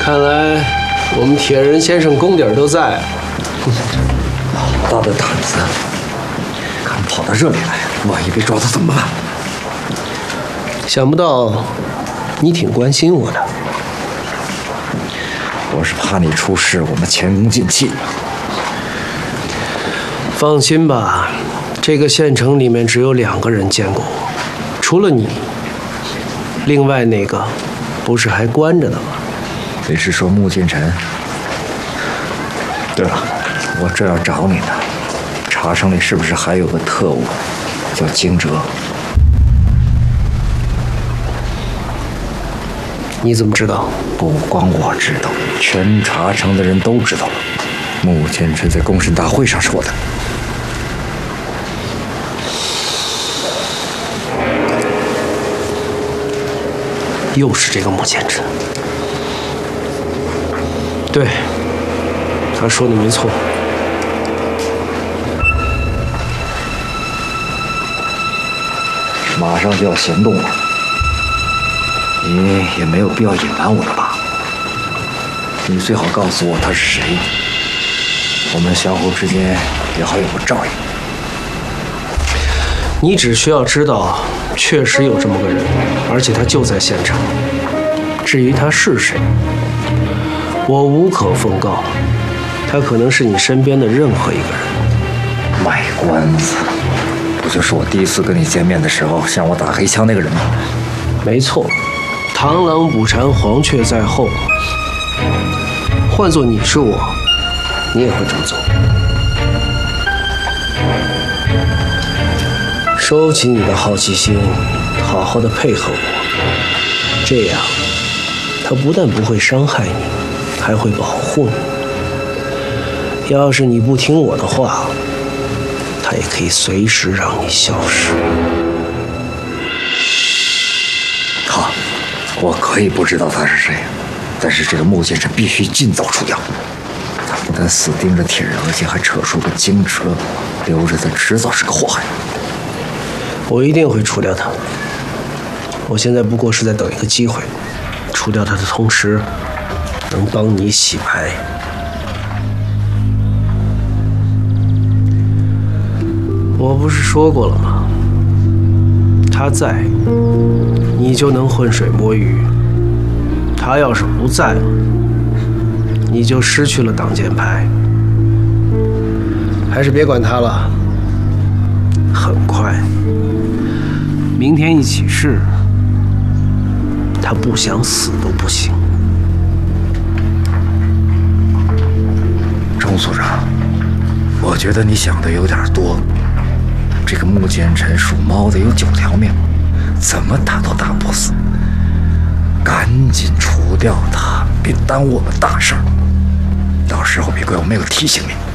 看来我们铁人先生功底儿都在。 好大的胆子，敢跑到这里来，万一被抓到怎么办？ 想不到你挺关心我的。 我是怕你出事，我们前功尽弃。 放心吧，这个县城里面只有2个人见过我，除了你，另外那个不是还关着呢吗？ 你是说穆剑尘？对了，我这要找你呢。茶城里是不是还有个特务，叫惊蛰？ 你怎么知道？ 不光我知道，全茶城的人都知道了。穆剑尘在公审大会上说的。 又是这个穆剑尘。对，他说的没错。 马上就要行动了，你也没有必要隐瞒我了吧？你最好告诉我他是谁，我们相互之间也好有个照应。 你只需要知道，确实有这么个人，而且他就在现场。至于他是谁，我无可奉告。他可能是你身边的任何一个人。 卖关子，不就是我第一次跟你见面的时候向我打黑枪那个人吗？ 没错，螳螂捕蝉，黄雀在后。换做你是我，你也会这么做。收起你的好奇心，好好的配合我，这样他不但不会伤害你，还会保护你。要是你不听我的话，他也可以随时让你消失。 好，我可以不知道他是谁，但是这个穆剑尘必须尽早除掉。他不但死盯着铁人，而且还扯出个惊蛰，留着他迟早是个祸害。 我一定会除掉他。我现在不过是在等一个机会，除掉他的同时，能帮你洗牌。我不是说过了吗？他在，你就能浑水摸鱼；他要是不在了，你就失去了挡箭牌。还是别管他了，很快。明天一起事，他不想死都不行。 钟所长，我觉得你想的有点多。这个穆剑尘属猫的有9条命，怎么打都打不死。赶紧除掉他，别耽误我们大事儿。到时候别怪我没有提醒你。